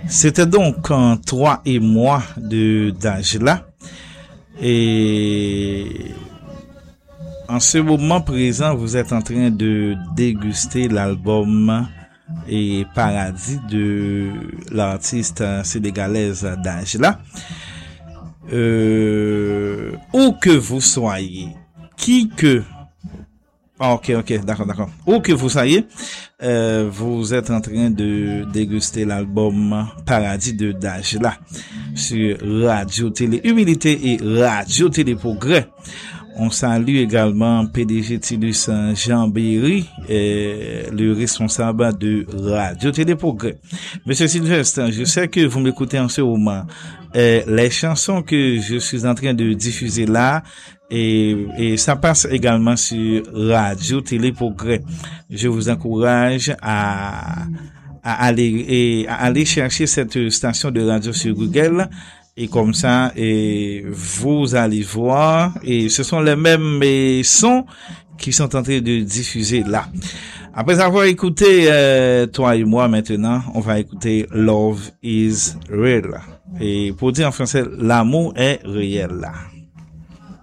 C'était donc en 3 et moi de Dajla. Et en ce moment présent, vous êtes en train de déguster l'album et Paradis de l'artiste sénégalaise Dajla. Où que vous soyez, ok, d'accord. Où que vous soyez, vous êtes en train de déguster l'album Paradis de Dajla sur Radio Télé Humilité et Radio Télé Progrès. On salue également PDG Tilus Jean-Berry, le responsable de Radio Télé Progrès. Monsieur Sylvestre, je sais que vous m'écoutez en ce moment. Les chansons que je suis en train de diffuser là, et ça passe également sur Radio Télé Progrès. Je vous encourage à aller chercher cette station de radio sur Google. Et comme ça, vous allez voir, et ce sont les mêmes sons qui sont en train de diffuser là. Après avoir écouté toi et moi maintenant, on va écouter Love is Real. Et pour dire en français, l'amour est réel là.